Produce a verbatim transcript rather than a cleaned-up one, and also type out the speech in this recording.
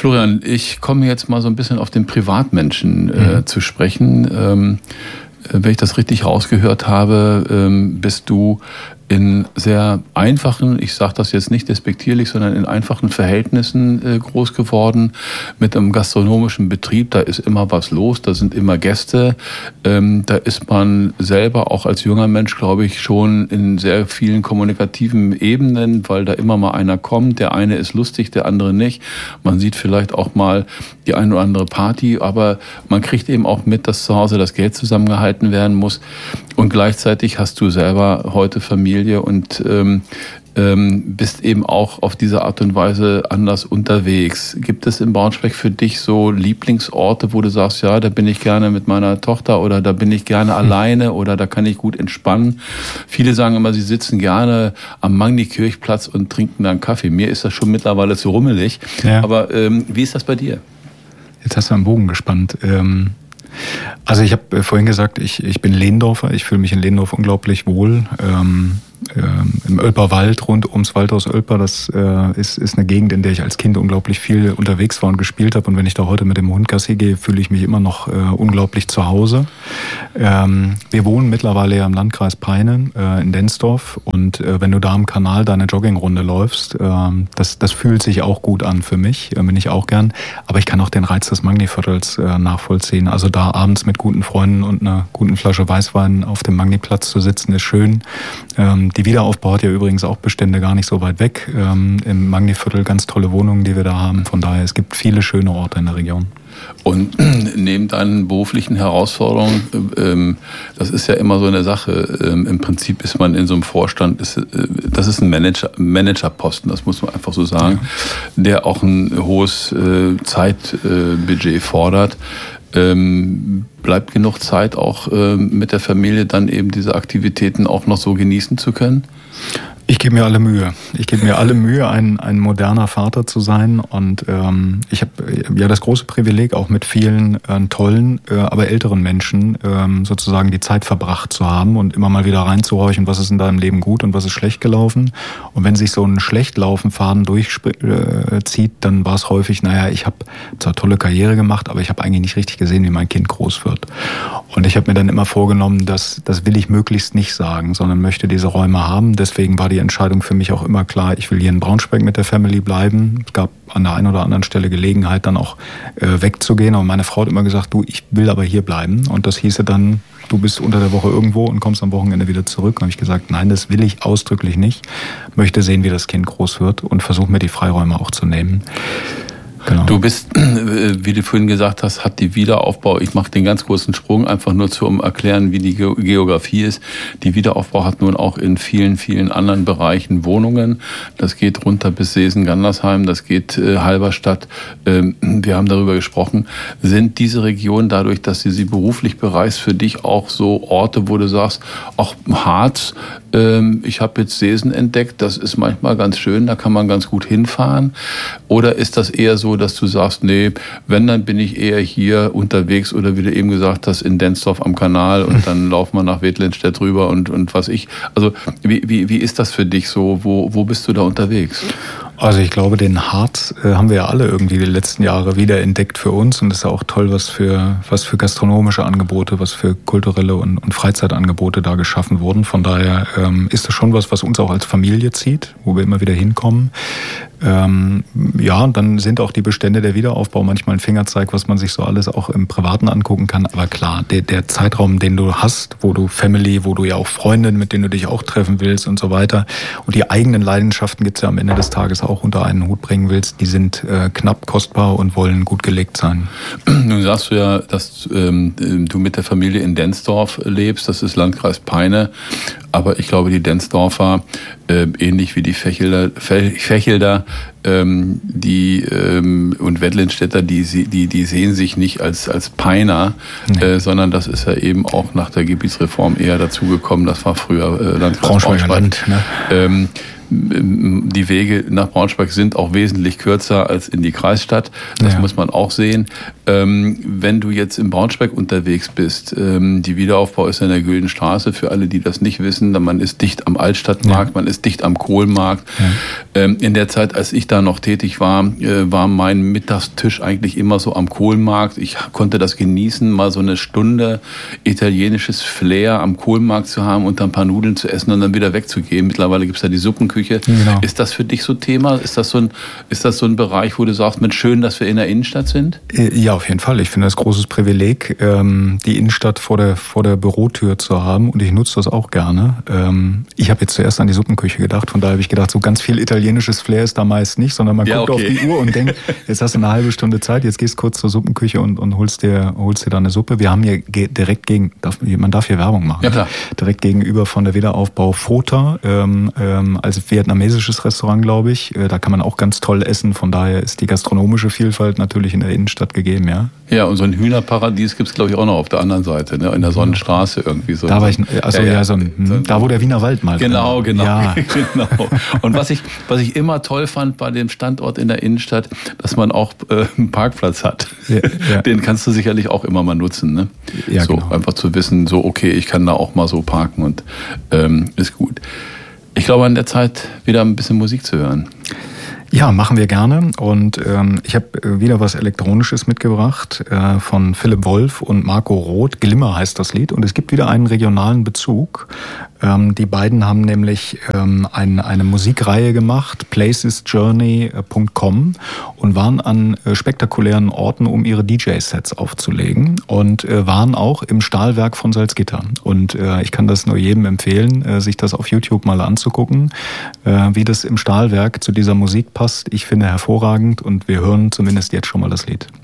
Florian, ich komme jetzt mal so ein bisschen auf den Privatmenschen äh, mhm. zu sprechen. Ähm, wenn ich das richtig rausgehört habe, ähm, bist du in sehr einfachen, ich sage das jetzt nicht despektierlich, sondern in einfachen Verhältnissen äh, groß geworden, mit einem gastronomischen Betrieb. Da ist immer was los, da sind immer Gäste. Ähm, da ist man selber auch als junger Mensch, glaube ich, schon in sehr vielen kommunikativen Ebenen, weil da immer mal einer kommt. Der eine ist lustig, der andere nicht. Man sieht vielleicht auch mal die eine oder andere Party, aber man kriegt eben auch mit, dass zu Hause das Geld zusammengehalten werden muss. Und gleichzeitig hast du selber heute Familie und ähm, ähm, bist eben auch auf diese Art und Weise anders unterwegs. Gibt es in Braunschweig für dich so Lieblingsorte, wo du sagst, ja, da bin ich gerne mit meiner Tochter oder da bin ich gerne alleine oder da kann ich gut entspannen? Viele sagen immer, sie sitzen gerne am Magni-Kirchplatz und trinken dann Kaffee. Mir ist das schon mittlerweile zu rummelig. Ja. Aber ähm, wie ist das bei dir? Jetzt hast du einen Bogen gespannt. Ähm Also ich habe vorhin gesagt, ich, ich bin Lehndorfer, ich fühle mich in Lehndorf unglaublich wohl. Ähm, ähm, im Oelper Wald, rund ums Waldhaus Oelper, das äh, ist, ist eine Gegend, in der ich als Kind unglaublich viel unterwegs war und gespielt habe. Und wenn ich da heute mit dem Hund Gassi gehe, fühle ich mich immer noch äh, unglaublich zu Hause. Ähm, wir wohnen mittlerweile ja im Landkreis Peine äh, in Densdorf und äh, wenn du da am Kanal deine Joggingrunde läufst, äh, das, das fühlt sich auch gut an für mich, äh, bin ich auch gern. Aber ich kann auch den Reiz des Magni-Viertels äh, nachvollziehen. Also da abends mit guten Freunden und einer guten Flasche Weißwein auf dem Magni-Platz zu sitzen, ist schön. Ähm, die Wiederaufbau hat ja übrigens auch Bestände gar nicht so weit weg. Ähm, im Magni-Viertel ganz tolle Wohnungen, die wir da haben. Von daher, es gibt viele schöne Orte in der Region. Und neben deinen beruflichen Herausforderungen, ähm, das ist ja immer so eine Sache, ähm, im Prinzip ist man in so einem Vorstand, ist, äh, das ist ein Manager, Managerposten, das muss man einfach so sagen, ja. Der auch ein hohes äh, Zeitbudget äh, fordert. Ähm, bleibt genug Zeit auch äh, mit der Familie dann eben diese Aktivitäten auch noch so genießen zu können? Ich gebe mir alle Mühe. Ich gebe mir alle Mühe, ein, ein moderner Vater zu sein. Und ähm, ich habe ja das große Privileg, auch mit vielen äh, tollen, äh, aber älteren Menschen ähm, sozusagen die Zeit verbracht zu haben und immer mal wieder reinzuhorchen, was ist in deinem Leben gut und was ist schlecht gelaufen. Und wenn sich so ein schlecht laufen Faden durchzieht, dann war es häufig, naja, ich habe zwar tolle Karriere gemacht, aber ich habe eigentlich nicht richtig gesehen, wie mein Kind groß wird. Und ich habe mir dann immer vorgenommen, dass das will ich möglichst nicht sagen, sondern möchte diese Räume haben. Deswegen war die Entscheidung für mich auch immer klar, ich will hier in Braunschweig mit der Family bleiben. Es gab an der einen oder anderen Stelle Gelegenheit, dann auch äh, wegzugehen. Aber meine Frau hat immer gesagt, du, ich will aber hier bleiben. Und das hieße dann, du bist unter der Woche irgendwo und kommst am Wochenende wieder zurück. Und habe ich gesagt, nein, das will ich ausdrücklich nicht. Möchte sehen, wie das Kind groß wird und versuche mir die Freiräume auch zu nehmen. Genau. Du bist, wie du vorhin gesagt hast, hat die Wiederaufbau, ich mache den ganz großen Sprung, einfach nur zu um erklären, wie die Geografie ist. Die Wiederaufbau hat nun auch in vielen, vielen anderen Bereichen Wohnungen. Das geht runter bis Seesen-Gandersheim, das geht äh, Halberstadt. Ähm, wir haben darüber gesprochen. Sind diese Regionen dadurch, dass du sie beruflich bereist, für dich auch so Orte, wo du sagst, auch Harz, ähm, ich habe jetzt Seesen entdeckt, das ist manchmal ganz schön, da kann man ganz gut hinfahren? Oder ist das eher so, dass du sagst, nee, wenn, dann bin ich eher hier unterwegs oder wie du eben gesagt hast, in Densdorf am Kanal und dann laufen wir nach Wedlinstedt rüber und, und was ich. Also wie, wie, wie ist das für dich so? Wo, wo bist du da unterwegs? Also ich glaube, den Harz äh, haben wir ja alle irgendwie die letzten Jahre wieder entdeckt für uns und es ist ja auch toll, was für, was für gastronomische Angebote, was für kulturelle und, und Freizeitangebote da geschaffen wurden. Von daher ähm, ist das schon was, was uns auch als Familie zieht, wo wir immer wieder hinkommen. Ähm, ja, und dann sind auch die Bestände der Wiederaufbau manchmal ein Fingerzeig, was man sich so alles auch im Privaten angucken kann. Aber klar, der, der Zeitraum, den du hast, wo du Family, wo du ja auch Freundinnen, mit denen du dich auch treffen willst und so weiter. Und die eigenen Leidenschaften gibt's ja am Ende des Tages auch unter einen Hut bringen willst, die sind äh, knapp, kostbar und wollen gut gelegt sein. Nun sagst du ja, dass ähm, du mit der Familie in Densdorf lebst, das ist Landkreis Peine, aber ich glaube, die Densdorfer, äh, ähnlich wie die Fechelder, Fechelder ähm, die ähm, und Wedlinstädter, die, die, die sehen sich nicht als, als Peiner, nee. äh, sondern das ist ja eben auch nach der Gebietsreform eher dazugekommen, das war früher äh, Landkreis Braunschweiger Land, ne? Ähm, die Wege nach Braunschweig sind auch wesentlich kürzer als in die Kreisstadt. Das ja. muss man auch sehen. Ähm, wenn du jetzt in Braunschweig unterwegs bist, ähm, die Wiederaufbau ist in der Güldenstraße, für alle, die das nicht wissen, man ist dicht am Altstadtmarkt, ja. man ist dicht am Kohlmarkt. Ja. Ähm, in der Zeit, als ich da noch tätig war, äh, war mein Mittagstisch eigentlich immer so am Kohlmarkt. Ich konnte das genießen, mal so eine Stunde italienisches Flair am Kohlmarkt zu haben und dann ein paar Nudeln zu essen und dann wieder wegzugehen. Mittlerweile gibt es da die Suppenküche. Genau. Ist das für dich so Thema? Ist das so ein, ist das so ein Bereich, wo du sagst, Mensch, schön, dass wir in der Innenstadt sind? Ja, auf jeden Fall. Ich finde das großes Privileg, die Innenstadt vor der, vor der Bürotür zu haben und ich nutze das auch gerne. Ich habe jetzt zuerst an die Suppenküche gedacht, von daher habe ich gedacht, so ganz viel italienisches Flair ist da meist nicht, sondern man ja, guckt okay. auf die Uhr und denkt, jetzt hast du eine halbe Stunde Zeit, jetzt gehst du kurz zur Suppenküche und, und holst dir, holst dir da eine Suppe. Wir haben hier direkt gegen, darf, man darf hier Werbung machen, ja, klar. direkt gegenüber von der Wiederaufbau Fota, ähm, ähm, also vietnamesisches Restaurant, glaube ich. Da kann man auch ganz toll essen, von daher ist die gastronomische Vielfalt natürlich in der Innenstadt gegeben, ja. Ja, und so ein Hühnerparadies gibt's glaube ich auch noch auf der anderen Seite, ne? In der Sonnenstraße irgendwie so. Da war ich, also ja, ja, ja so ein, so da wo der Wiener Wald mal genau, drin. Genau, ja. genau. Und was ich, was ich immer toll fand bei dem Standort in der Innenstadt, dass man auch äh, einen Parkplatz hat. Ja, ja. Den kannst du sicherlich auch immer mal nutzen, ne? Ja, so genau. Einfach zu wissen, so okay, ich kann da auch mal so parken und ähm, ist gut. Ich glaube, an der Zeit wieder ein bisschen Musik zu hören. Ja, machen wir gerne. Und ähm, ich habe wieder was Elektronisches mitgebracht äh, von Philipp Wolf und Marco Roth. Glimmer heißt das Lied. Und es gibt wieder einen regionalen Bezug. Ähm, die beiden haben nämlich ähm, ein, eine Musikreihe gemacht, places journey punkt com, und waren an äh, spektakulären Orten, um ihre D J-Sets aufzulegen. Und äh, waren auch im Stahlwerk von Salzgitter. Und äh, ich kann das nur jedem empfehlen, äh, sich das auf YouTube mal anzugucken, äh, wie das im Stahlwerk zu dieser Musik passt. Ich finde hervorragend und wir hören zumindest jetzt schon mal das Lied.